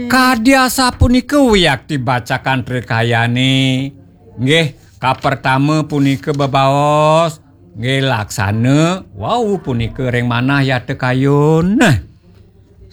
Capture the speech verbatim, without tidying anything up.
Kadiasa punika wiyak dibacakan rekayane. Nggih, kapertama punika bebaos. Nggih laksana, wau punika ring manah ya tekayun. Nah.